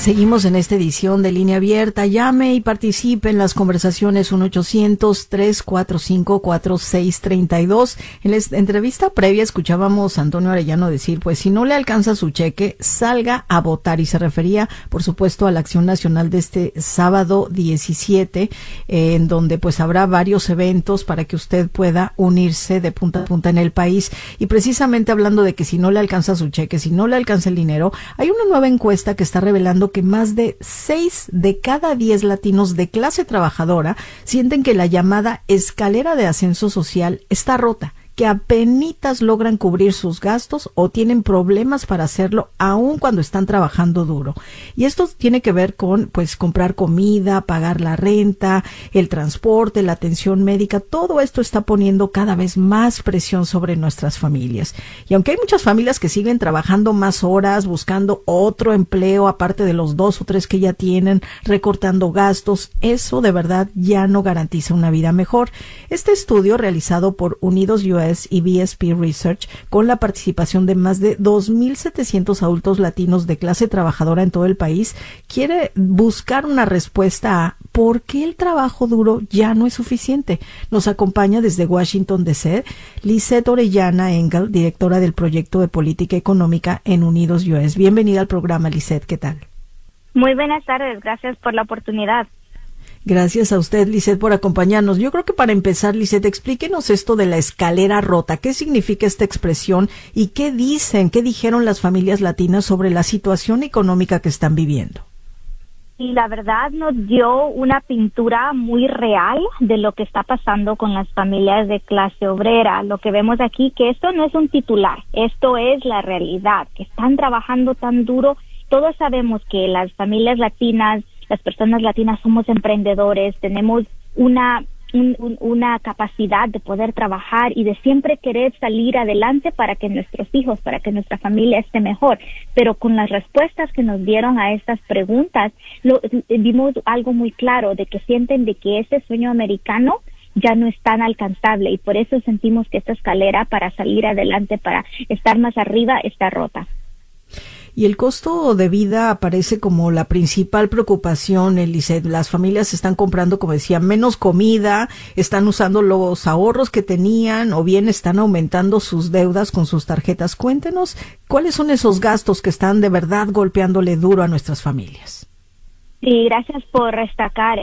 Seguimos en esta edición de Línea Abierta. Llame y participe en las conversaciones 1-800-345-4632. En la entrevista previa escuchábamos a Antonio Arellano decir, pues si no le alcanza su cheque, salga a votar. Y se refería, por supuesto, a la acción nacional de este sábado 17, en donde pues habrá varios eventos para que usted pueda unirse de punta a punta en el país. Y precisamente hablando de que si no le alcanza su cheque, si no le alcanza el dinero, hay una nueva encuesta que está revelando que más de 6 de cada 10 latinos de clase trabajadora sienten que la llamada escalera de ascenso social está rota, que apenitas logran cubrir sus gastos o tienen problemas para hacerlo aun cuando están trabajando duro. Y esto tiene que ver con, pues, comprar comida, pagar la renta, el transporte, la atención médica. Todo esto está poniendo cada vez más presión sobre nuestras familias. Y aunque hay muchas familias que siguen trabajando más horas, buscando otro empleo aparte de los 2 o 3 que ya tienen, recortando gastos, eso de verdad ya no garantiza una vida mejor. Este estudio realizado por Unidos US y BSP Research, con la participación de más de 2,700 adultos latinos de clase trabajadora en todo el país, quiere buscar una respuesta a ¿por qué el trabajo duro ya no es suficiente? Nos acompaña desde Washington, D.C., Lisette Orellana Engel, directora del Proyecto de Política Económica en Unidos US. Bienvenida al programa, Lisette. ¿Qué tal? Muy buenas tardes. Gracias por la oportunidad. Gracias a usted, Lisette, por acompañarnos. Yo creo que para empezar, Lisette, explíquenos esto de la escalera rota. ¿Qué significa esta expresión y qué dijeron las familias latinas sobre la situación económica que están viviendo? Y la verdad nos dio una pintura muy real de lo que está pasando con las familias de clase obrera. Lo que vemos aquí, que esto no es un titular, esto es la realidad, que están trabajando tan duro. Todos sabemos que las familias latinas, las personas latinas somos emprendedores, tenemos una capacidad de poder trabajar y de siempre querer salir adelante para que nuestros hijos, para que nuestra familia esté mejor. Pero con las respuestas que nos dieron a estas preguntas, vimos algo muy claro de que sienten de que ese sueño americano ya no es tan alcanzable y por eso sentimos que esta escalera para salir adelante, para estar más arriba, está rota. Y el costo de vida aparece como la principal preocupación, Lisette. Las familias están comprando, como decía, menos comida, están usando los ahorros que tenían o bien están aumentando sus deudas con sus tarjetas. Cuéntenos, ¿cuáles son esos gastos que están de verdad golpeándole duro a nuestras familias? Sí, gracias por destacar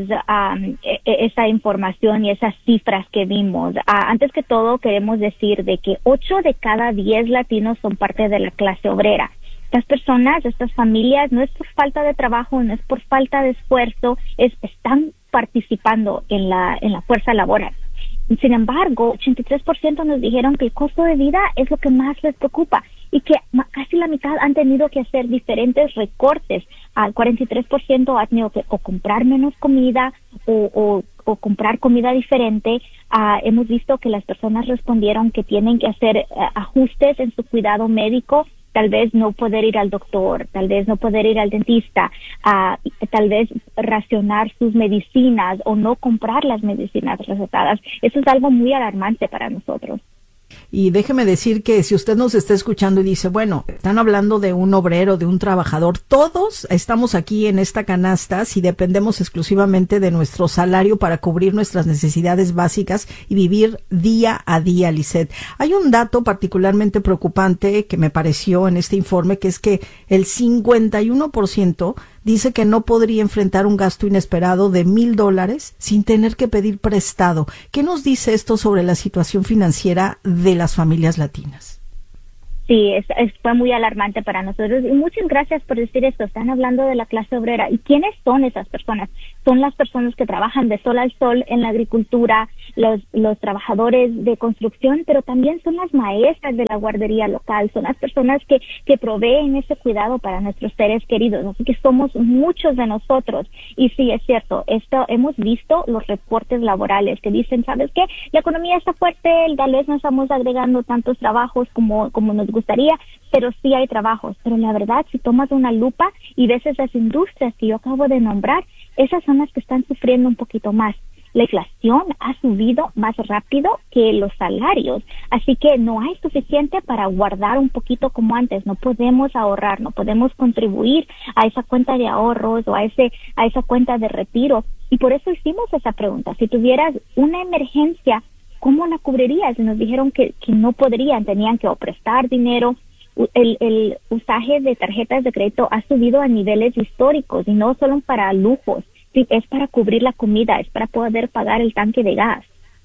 esa información y esas cifras que vimos. Antes que todo, queremos decir de que 8 de cada 10 latinos son parte de la clase obrera. Estas personas, estas familias, no es por falta de trabajo, no es por falta de esfuerzo, están participando en la fuerza laboral. Sin embargo, 83% nos dijeron que el costo de vida es lo que más les preocupa y que casi la mitad han tenido que hacer diferentes recortes. Al 43% ha tenido que o comprar menos comida o comprar comida diferente. Hemos visto que las personas respondieron que tienen que hacer ajustes en su cuidado médico, tal vez no poder ir al doctor, tal vez no poder ir al dentista, tal vez racionar sus medicinas o no comprar las medicinas recetadas. Eso es algo muy alarmante para nosotros. Y déjeme decir que si usted nos está escuchando y dice, bueno, están hablando de un obrero, de un trabajador, todos estamos aquí en esta canasta si dependemos exclusivamente de nuestro salario para cubrir nuestras necesidades básicas y vivir día a día, Lisette. Hay un dato particularmente preocupante que me pareció en este informe, que es que el 51% dice que no podría enfrentar un gasto inesperado de $1,000 sin tener que pedir prestado. ¿Qué nos dice esto sobre la situación financiera de las familias latinas? Sí, fue muy alarmante para nosotros y muchas gracias por decir esto. Están hablando de la clase obrera. ¿Y quiénes son esas personas? Son las personas que trabajan de sol al sol en la agricultura, los trabajadores de construcción, pero también son las maestras de la guardería local, son las personas que proveen ese cuidado para nuestros seres queridos. Así que somos muchos de nosotros. Y sí, es cierto, hemos visto los reportes laborales que dicen, ¿sabes qué? La economía está fuerte, tal vez no estamos agregando tantos trabajos como nos gustaría, pero sí hay trabajos. Pero la verdad, si tomas una lupa y ves esas industrias que yo acabo de nombrar, esas son las que están sufriendo un poquito más. la inflación ha subido más rápido que los salarios, así que no hay suficiente para guardar un poquito como antes. No podemos ahorrar, no podemos contribuir a esa cuenta de ahorros o a esa cuenta de retiro, y por eso hicimos esa pregunta. Si tuvieras una emergencia, ¿cómo la cubrirías? Y nos dijeron que no podrían, tenían que o prestar dinero. El usaje de tarjetas de crédito ha subido a niveles históricos, y no solo para lujos. Sí, es para cubrir la comida, es para poder pagar el tanque de gas.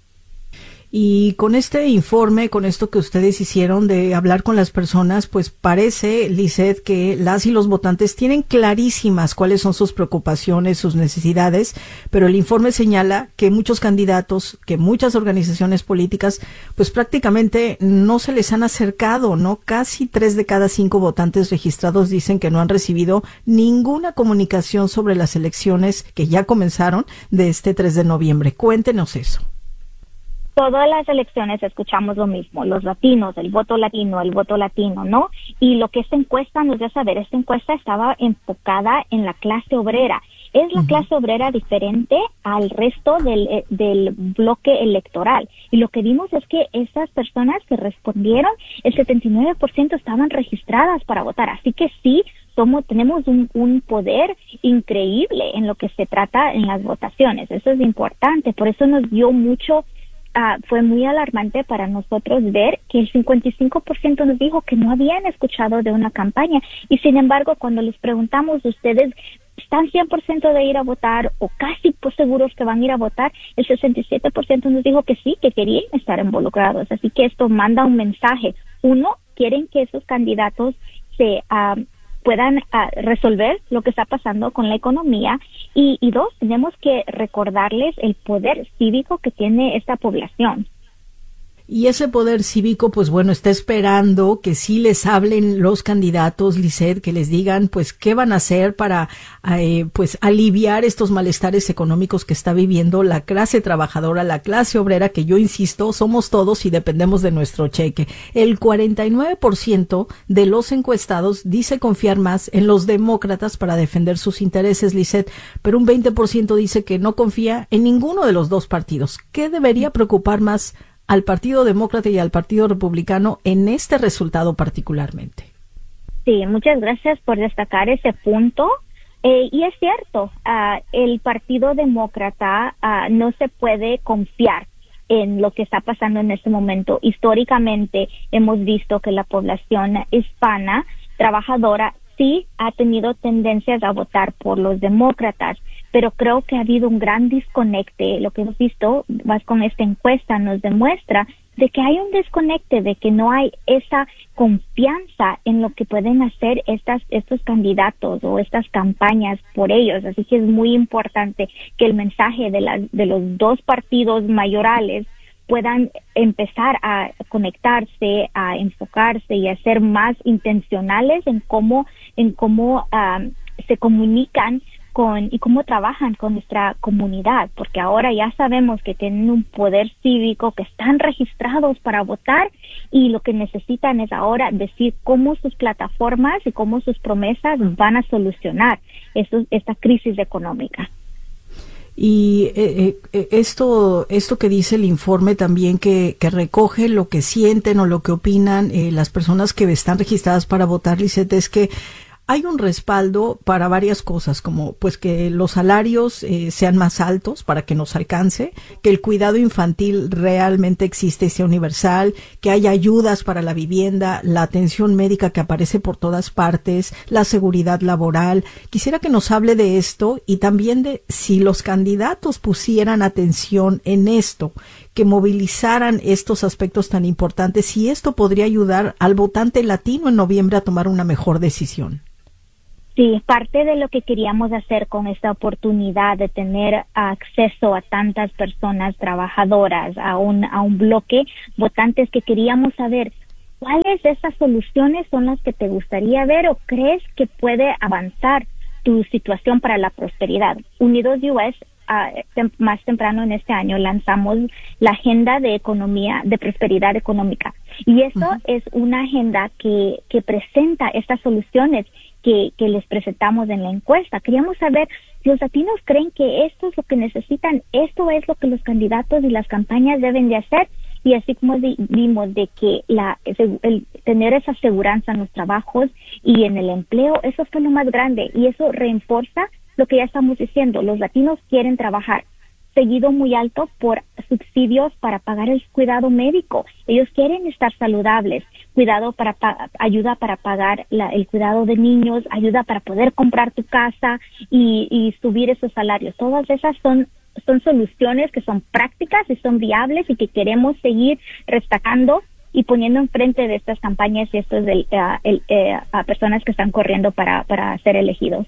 Y con este informe, con esto que ustedes hicieron de hablar con las personas, pues parece, Lizeth, que las y los votantes tienen clarísimas cuáles son sus preocupaciones, sus necesidades, pero el informe señala que muchos candidatos, que muchas organizaciones políticas, pues prácticamente no se les han acercado, ¿no? Casi 3 de cada 5 votantes registrados dicen que no han recibido ninguna comunicación sobre las elecciones que ya comenzaron de este 3 de noviembre. Cuéntenos eso. Todas las elecciones escuchamos lo mismo, los latinos, el voto latino, ¿no? Y lo que esta encuesta nos da saber, esta encuesta estaba enfocada en la clase obrera. Es la clase obrera diferente al resto del bloque electoral. Y lo que vimos es que esas personas que respondieron, el 79% estaban registradas para votar. Así que sí, tenemos un poder increíble en lo que se trata en las votaciones. Eso es importante. Por eso nos dio mucho. Fue muy alarmante para nosotros ver que el 55% nos dijo que no habían escuchado de una campaña, y sin embargo cuando les preguntamos, ¿ustedes están 100% de ir a votar o casi seguros que van a ir a votar? El 67% nos dijo que sí, que querían estar involucrados. Así que esto manda un mensaje. Uno, quieren que esos candidatos se puedan resolver lo que está pasando con la economía, y dos, tenemos que recordarles el poder cívico que tiene esta población. Y ese poder cívico, pues bueno, está esperando que sí les hablen los candidatos, Lizeth, que les digan, pues, qué van a hacer para, pues, aliviar estos malestares económicos que está viviendo la clase trabajadora, la clase obrera, que yo insisto, somos todos y dependemos de nuestro cheque. El 49% de los encuestados dice confiar más en los demócratas para defender sus intereses, Lizeth, pero un 20% dice que no confía en ninguno de los dos partidos. ¿Qué debería preocupar más al Partido Demócrata y al Partido Republicano en este resultado particularmente? Sí, muchas gracias por destacar ese punto. Y es cierto, el Partido Demócrata no se puede confiar en lo que está pasando en este momento. Históricamente hemos visto que la población hispana trabajadora sí ha tenido tendencias a votar por los demócratas, pero creo que ha habido un gran desconecte. Lo que hemos visto más con esta encuesta nos demuestra de que hay un desconecte, de que no hay esa confianza en lo que pueden hacer estos candidatos o estas campañas por ellos. Así que es muy importante que el mensaje de los dos partidos mayorales puedan empezar a conectarse, a enfocarse y a ser más intencionales en cómo se comunican y cómo trabajan con nuestra comunidad, porque ahora ya sabemos que tienen un poder cívico, que están registrados para votar, y lo que necesitan es ahora decir cómo sus plataformas y cómo sus promesas van a solucionar esta crisis económica. Y esto que dice el informe también, que recoge lo que sienten o lo que opinan las personas que están registradas para votar, Lizeth, es que hay un respaldo para varias cosas, como pues que los salarios sean más altos para que nos alcance, que el cuidado infantil realmente existe y sea universal, que haya ayudas para la vivienda, la atención médica que aparece por todas partes, la seguridad laboral. Quisiera que nos hable de esto y también de si los candidatos pusieran atención en esto, que movilizaran estos aspectos tan importantes, si esto podría ayudar al votante latino en noviembre a tomar una mejor decisión. Sí, parte de lo que queríamos hacer con esta oportunidad de tener acceso a tantas personas trabajadoras, a un bloque votantes, que queríamos saber cuáles de esas soluciones son las que te gustaría ver o crees que puede avanzar tu situación para la prosperidad. Unidos US, más temprano en este año, lanzamos la agenda de prosperidad económica. Y eso es una agenda que presenta estas soluciones que les presentamos en la encuesta. Queríamos saber, ¿los latinos creen que esto es lo que necesitan? ¿Esto es lo que los candidatos y las campañas deben de hacer? Y así como vimos de que el tener esa seguridad en los trabajos y en el empleo, eso fue lo más grande. Y eso refuerza lo que ya estamos diciendo. Los latinos quieren trabajar, seguido muy alto por subsidios para pagar el cuidado médico. Ellos quieren estar saludables, ayuda para pagar el cuidado de niños, ayuda para poder comprar tu casa y subir esos salarios. Todas esas son soluciones que son prácticas y son viables y que queremos seguir destacando y poniendo enfrente de estas campañas y estos a personas que están corriendo para ser elegidos.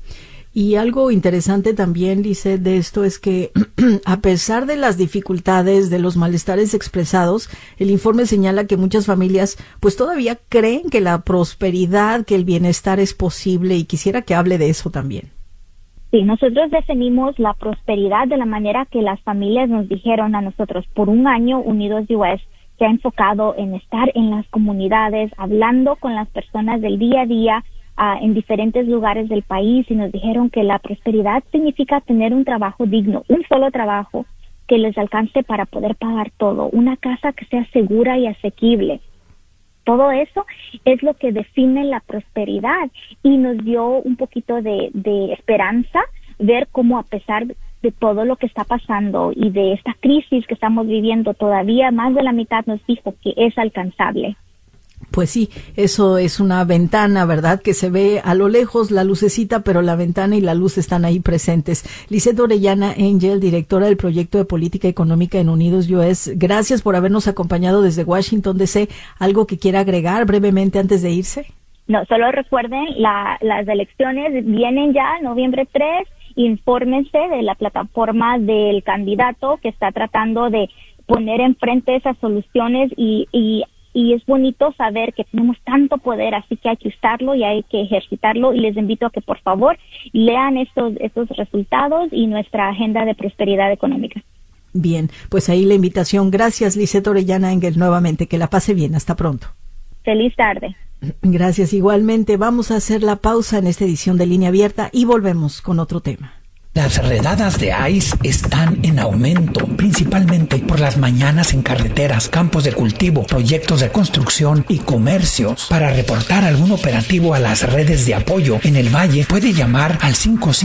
Y algo interesante también, Lisette, de esto es que a pesar de las dificultades, de los malestares expresados, el informe señala que muchas familias pues todavía creen que la prosperidad, que el bienestar es posible, y quisiera que hable de eso también. Sí, nosotros definimos la prosperidad de la manera que las familias nos dijeron a nosotros. Por un año, Unidos US se ha enfocado en estar en las comunidades, hablando con las personas del día a día, en diferentes lugares del país, y nos dijeron que la prosperidad significa tener un trabajo digno, un solo trabajo que les alcance para poder pagar todo, una casa que sea segura y asequible. Todo eso es lo que define la prosperidad y nos dio un poquito de esperanza ver cómo, a pesar de todo lo que está pasando y de esta crisis que estamos viviendo, todavía más de la mitad nos dijo que es alcanzable. Pues sí, eso es una ventana, ¿verdad? Que se ve a lo lejos la lucecita, pero la ventana y la luz están ahí presentes. Lisette Orellana Engel, directora del Proyecto de Política Económica en Unidos US, gracias por habernos acompañado desde Washington DC. ¿Algo que quiera agregar brevemente antes de irse? No, solo recuerden, las elecciones vienen ya, noviembre 3, infórmense de la plataforma del candidato que está tratando de poner enfrente esas soluciones y es bonito saber que tenemos tanto poder, así que hay que usarlo y hay que ejercitarlo, y les invito a que por favor lean estos resultados y nuestra agenda de prosperidad económica. Bien, pues ahí la invitación. Gracias, Lisette Orellana Engel, nuevamente. Que la pase bien. Hasta pronto. Feliz tarde. Gracias, igualmente. Vamos a hacer la pausa en esta edición de Línea Abierta y volvemos con otro tema. Las redadas de ICE están en aumento, principalmente por las mañanas en carreteras, campos de cultivo, proyectos de construcción y comercios. Para reportar algún operativo a las redes de apoyo en el Valle, puede llamar al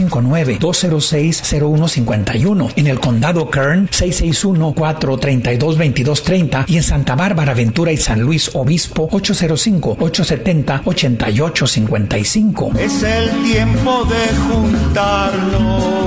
559-206-0151, en el condado Kern 661-432-2230 y en Santa Bárbara, Ventura y San Luis Obispo 805-870-8855. Es el tiempo de juntarnos.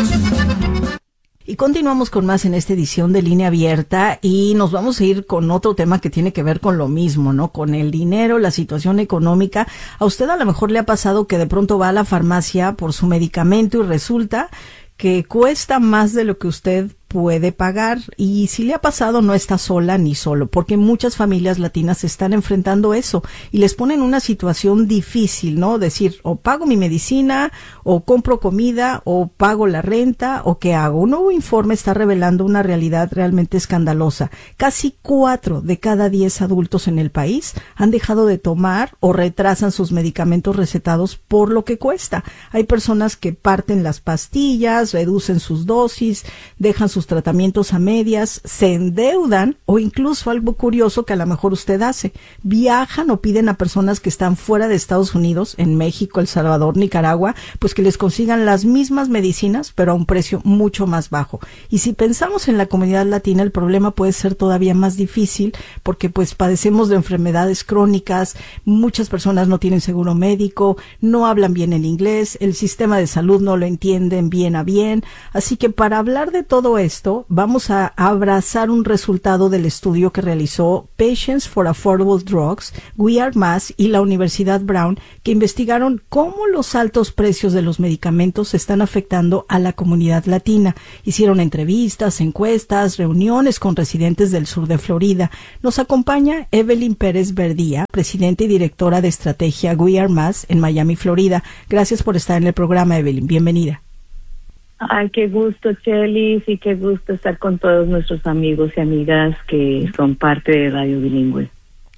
Y continuamos con más en esta edición de Línea Abierta y nos vamos a ir con otro tema que tiene que ver con lo mismo, ¿no? Con el dinero, la situación económica. A usted a lo mejor le ha pasado que de pronto va a la farmacia por su medicamento y resulta que cuesta más de lo que usted puede pagar, y si le ha pasado no está sola ni solo, porque muchas familias latinas están enfrentando eso y les ponen una situación difícil, ¿no? Decir, o pago mi medicina, o compro comida, o pago la renta, o qué hago. Un nuevo informe está revelando una realidad realmente escandalosa. Casi 4 de cada 10 adultos en el país han dejado de tomar o retrasan sus medicamentos recetados por lo que cuesta. Hay personas que parten las pastillas, reducen sus dosis, dejan sus tratamientos a medias, se endeudan, o incluso algo curioso que a lo mejor usted hace, viajan o piden a personas que están fuera de Estados Unidos, en México, El Salvador, Nicaragua, pues que les consigan las mismas medicinas pero a un precio mucho más bajo. Y si pensamos en la comunidad latina, el problema puede ser todavía más difícil porque pues padecemos de enfermedades crónicas, muchas personas no tienen seguro médico, no hablan bien el inglés, el sistema de salud no lo entienden bien a bien, así que para hablar de todo esto vamos a abrazar un resultado del estudio que realizó Patients for Affordable Drugs, We Are Mass y la Universidad Brown, que investigaron cómo los altos precios de los medicamentos están afectando a la comunidad latina. Hicieron entrevistas, encuestas, reuniones con residentes del sur de Florida. Nos acompaña Evelyn Pérez Verdía, presidenta y directora de estrategia We Are Mass en Miami, Florida. Gracias por estar en el programa, Evelyn. Bienvenida. Ay, qué gusto, Chelis, y qué gusto estar con todos nuestros amigos y amigas que son parte de Radio Bilingüe.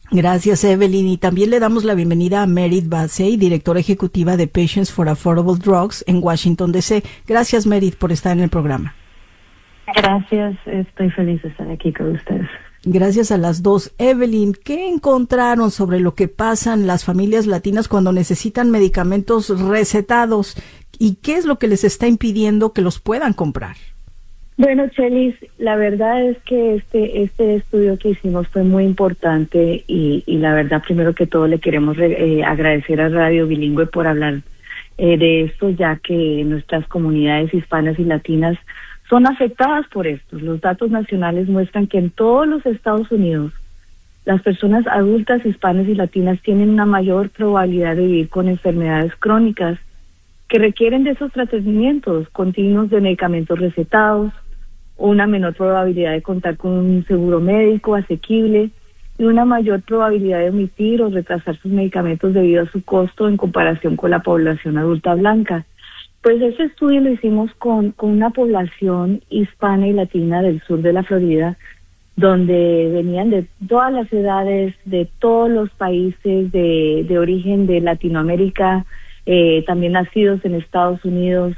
Gracias, Evelyn. Y también le damos la bienvenida a Merit Bassey, directora ejecutiva de Patients for Affordable Drugs en Washington, D.C. Gracias, Merit, por estar en el programa. Gracias, estoy feliz de estar aquí con ustedes. Gracias a las dos. Evelyn, ¿qué encontraron sobre lo que pasan las familias latinas cuando necesitan medicamentos recetados? ¿Y qué es lo que les está impidiendo que los puedan comprar? Bueno, Chelis, la verdad es que este estudio que hicimos fue muy importante y la verdad, primero que todo, le queremos agradecer a Radio Bilingüe por hablar de esto, ya que nuestras comunidades hispanas y latinas son afectadas por esto. Los datos nacionales muestran que en todos los Estados Unidos las personas adultas hispanas y latinas tienen una mayor probabilidad de vivir con enfermedades crónicas que requieren de esos tratamientos continuos de medicamentos recetados, una menor probabilidad de contar con un seguro médico asequible y una mayor probabilidad de omitir o retrasar sus medicamentos debido a su costo en comparación con la población adulta blanca. Pues ese estudio lo hicimos con una población hispana y latina del sur de la Florida, donde venían de todas las edades, de todos los países de origen de Latinoamérica, también nacidos en Estados Unidos,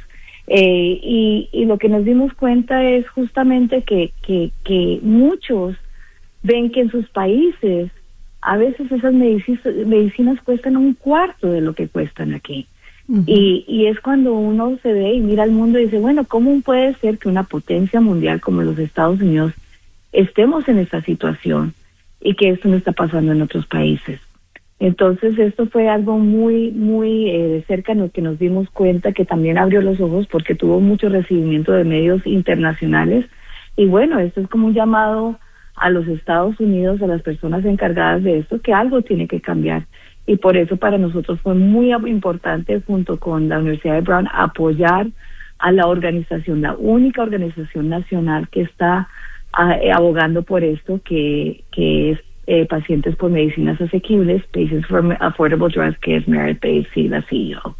y lo que nos dimos cuenta es justamente que muchos ven que en sus países a veces esas medicinas cuestan un cuarto de lo que cuestan aquí. Uh-huh. Y es cuando uno se ve y mira al mundo y dice, bueno, ¿cómo puede ser que una potencia mundial como los Estados Unidos estemos en esta situación y que esto no está pasando en otros países? Entonces esto fue algo muy de cerca en lo que nos dimos cuenta, que también abrió los ojos porque tuvo mucho recibimiento de medios internacionales. Y bueno, esto es como un llamado a los Estados Unidos, a las personas encargadas de esto, que algo tiene que cambiar. Y por eso para nosotros fue muy importante, junto con la Universidad de Brown, apoyar a la organización, la única organización nacional que está abogando por esto, que es Pacientes por Medicinas Asequibles, Patients for Affordable Drugs, que es Merit Bassey, la CEO.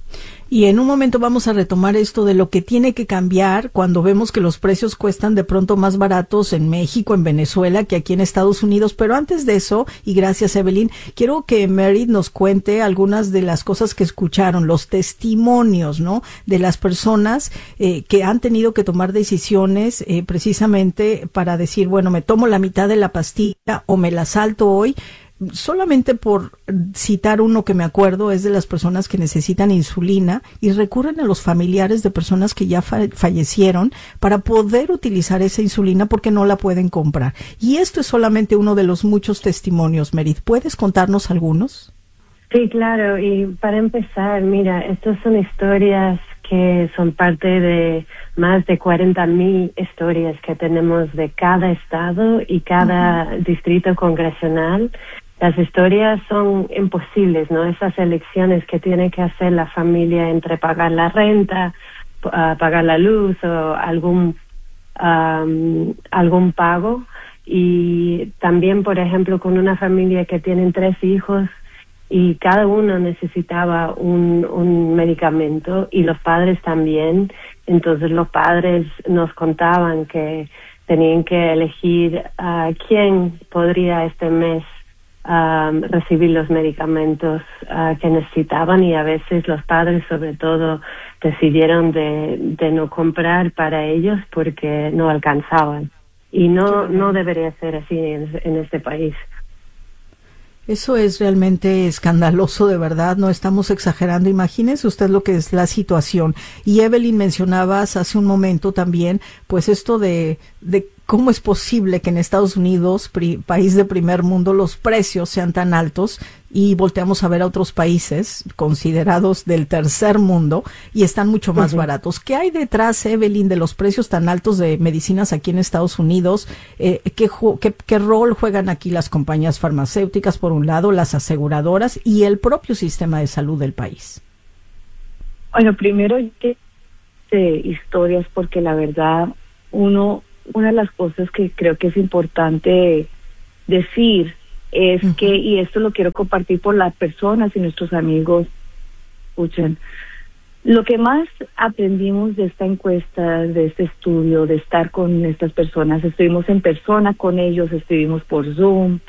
Y en un momento vamos a retomar esto de lo que tiene que cambiar cuando vemos que los precios cuestan de pronto más baratos en México, en Venezuela, que aquí en Estados Unidos. Pero antes de eso, y gracias, Evelyn, quiero que Merit nos cuente algunas de las cosas que escucharon, los testimonios, ¿no?, de las personas que han tenido que tomar decisiones precisamente para decir, bueno, me tomo la mitad de la pastilla o me la salto hoy. Solamente por citar uno que me acuerdo, es de las personas que necesitan insulina y recurren a los familiares de personas que ya fallecieron para poder utilizar esa insulina porque no la pueden comprar. Y esto es solamente uno de los muchos testimonios. Merit, ¿puedes contarnos algunos? Sí, claro. Y para empezar, mira, estas son historias que son parte de más de 40,000 historias que tenemos de cada estado y cada distrito congresional. Las historias son imposibles, ¿no? Esas elecciones que tiene que hacer la familia entre pagar la renta, pagar la luz o algún pago. Y también, por ejemplo, con una familia que tienen 3 hijos y cada uno necesitaba un medicamento y los padres también. Entonces los padres nos contaban que tenían que elegir quién podría este mes recibir los medicamentos que necesitaban, y a veces los padres sobre todo decidieron de no comprar para ellos porque no alcanzaban, y no debería ser así en este país. Eso es realmente escandaloso, de verdad, no estamos exagerando. Imagínese usted lo que es la situación. Y Evelyn, mencionabas hace un momento también, pues esto de cómo es posible que en Estados Unidos, país de primer mundo, los precios sean tan altos, y volteamos a ver a otros países considerados del tercer mundo y están mucho más baratos. ¿Qué hay detrás, Evelyn, de los precios tan altos de medicinas aquí en Estados Unidos? ¿Qué rol juegan aquí las compañías farmacéuticas, por un lado, las aseguradoras y el propio sistema de salud del país? Bueno, primero historias, porque la verdad, una de las cosas que creo que es importante decir es que, y esto lo quiero compartir por las personas y nuestros amigos, escuchen, lo que más aprendimos de esta encuesta, de este estudio, de estar con estas personas, estuvimos en persona con ellos, estuvimos por Zoom,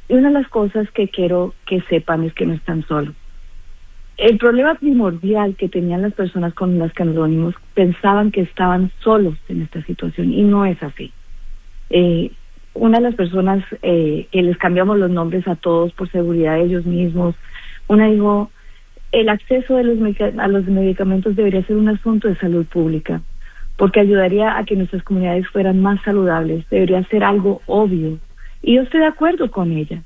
Y una de las cosas que quiero que sepan es que no están solos. El problema primordial que tenían las personas con las que nos reunimos, pensaban que estaban solos en esta situación, y no es así. Una de las personas que les cambiamos los nombres a todos por seguridad de ellos mismos, una dijo, el acceso a los medicamentos debería ser un asunto de salud pública, porque ayudaría a que nuestras comunidades fueran más saludables, debería ser algo obvio. Y yo estoy de acuerdo con ella.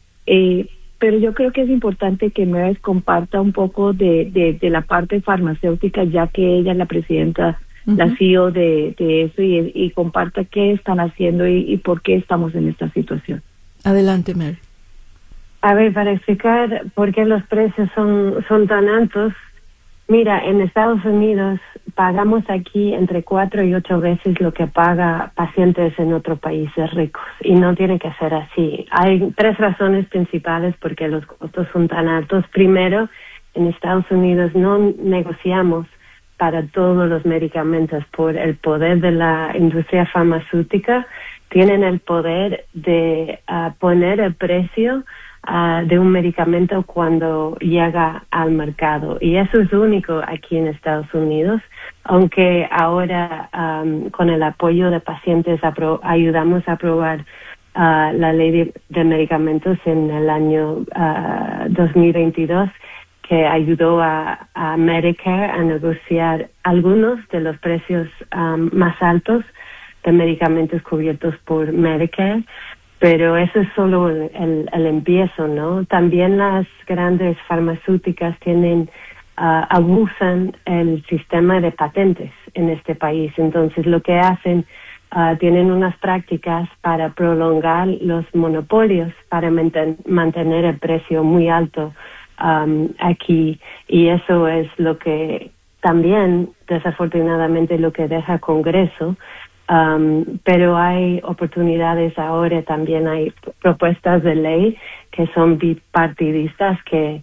Pero yo creo que es importante que Meredith comparta un poco de la parte farmacéutica, ya que ella es la presidenta, la CEO de eso, y comparta qué están haciendo y por qué estamos en esta situación. Adelante, Meredith. A ver, para explicar por qué los precios son tan altos, mira, en Estados Unidos pagamos aquí entre 4 y 8 veces lo que paga pacientes en otros países ricos, y no tiene que ser así. Hay 3 razones principales por qué los costos son tan altos. Primero, en Estados Unidos no negociamos para todos los medicamentos por el poder de la industria farmacéutica. Tienen el poder de poner el precio de un medicamento cuando llega al mercado, y eso es único aquí en Estados Unidos, aunque ahora con el apoyo de pacientes ayudamos a aprobar la ley de medicamentos en el año 2022, que ayudó a Medicare a negociar algunos de los precios más altos de medicamentos cubiertos por Medicare. Pero eso es solo el empiezo, ¿no? También las grandes farmacéuticas abusan el sistema de patentes en este país. Entonces, lo que hacen, tienen unas prácticas para prolongar los monopolios, para mantener el precio muy alto aquí. Y eso es lo que también, desafortunadamente, lo que deja Congreso. Pero hay oportunidades ahora, también hay propuestas de ley que son bipartidistas que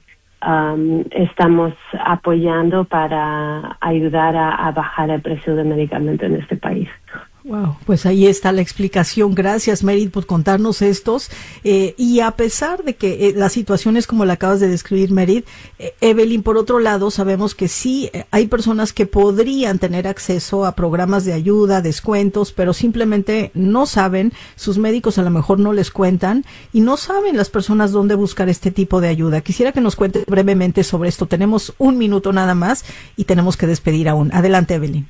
estamos apoyando para ayudar a bajar el precio de medicamentos en este país. Wow, pues ahí está la explicación. Gracias, Meredith, por contarnos estos. Y a pesar de que la situación es como la acabas de describir, Meredith, Evelyn, por otro lado, sabemos que sí hay personas que podrían tener acceso a programas de ayuda, descuentos, pero simplemente no saben, sus médicos a lo mejor no les cuentan y no saben las personas dónde buscar este tipo de ayuda. Quisiera que nos cuentes brevemente sobre esto. Tenemos 1 minuto nada más y tenemos que despedir aún. Adelante, Evelyn.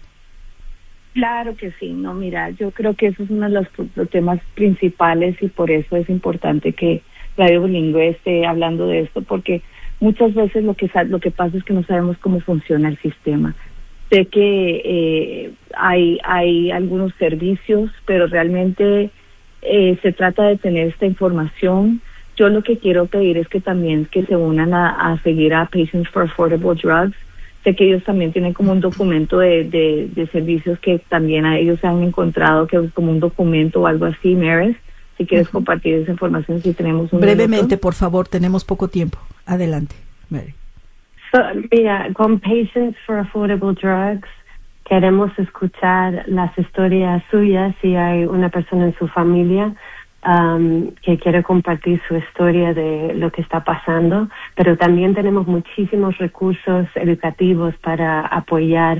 Claro que sí, no, mira, yo creo que eso es uno de los temas principales, y por eso es importante que Radio Bilingüe esté hablando de esto, porque muchas veces lo que pasa es que no sabemos cómo funciona el sistema. Sé que hay algunos servicios, pero realmente se trata de tener esta información. Yo lo que quiero pedir es que también que se unan a seguir a Patients for Affordable Drugs. Sé que ellos también tienen como un documento de servicios que también a ellos se han encontrado, que es como un documento o algo así. Meredith, si quieres compartir esa información, si tenemos un brevemente, minuto. por favor, tenemos poco tiempo. Adelante, Meredith. Mira, con Patients for Affordable Drugs queremos escuchar las historias suyas, si hay una persona en su familia que quiere compartir su historia de lo que está pasando, pero también tenemos muchísimos recursos educativos para apoyar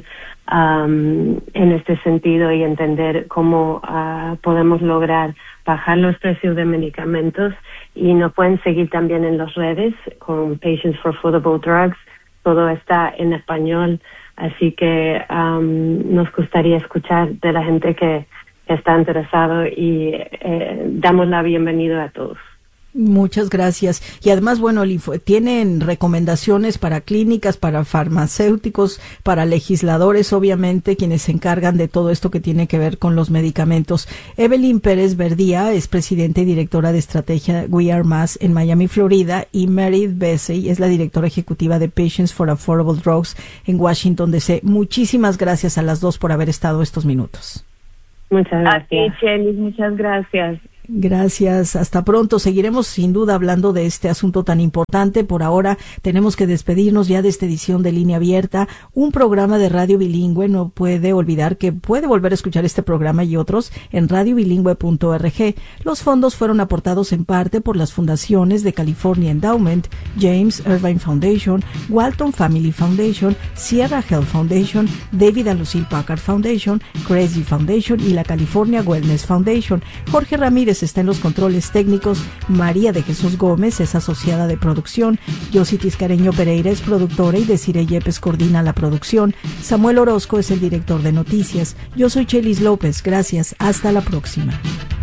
en este sentido y entender cómo podemos lograr bajar los precios de medicamentos. Y nos pueden seguir también en las redes con Patients for Affordable Drugs. Todo está en español, así que nos gustaría escuchar de la gente que está interesado, y damos la bienvenida a todos. Muchas gracias. Y además, bueno, tienen recomendaciones para clínicas, para farmacéuticos, para legisladores, obviamente, quienes se encargan de todo esto que tiene que ver con los medicamentos. Evelyn Pérez Verdía es presidenta y directora de estrategia We Are Mass en Miami, Florida, y Meredith Vesey es la directora ejecutiva de Patients for Affordable Drugs en Washington, D.C. Muchísimas gracias a las dos por haber estado estos minutos. Muchas gracias. A ti, Chelis, muchas gracias. Gracias, hasta pronto. Seguiremos sin duda hablando de este asunto tan importante. Por ahora tenemos que despedirnos ya de esta edición de Línea Abierta, un programa de radio bilingüe. No puede olvidar que puede volver a escuchar este programa y otros en radiobilingüe.org. Los fondos fueron aportados en parte por las fundaciones de California Endowment, James Irvine Foundation, Walton Family Foundation, Sierra Health Foundation, David and Lucille Packard Foundation, Crazy Foundation y la California Wellness Foundation. Jorge Ramírez está en los controles técnicos, María de Jesús Gómez es asociada de producción, Yossi Tiscareño Pereira es productora y Desiree Yepes coordina la producción, Samuel Orozco es el director de noticias. Yo soy Chelis López, gracias, hasta la próxima.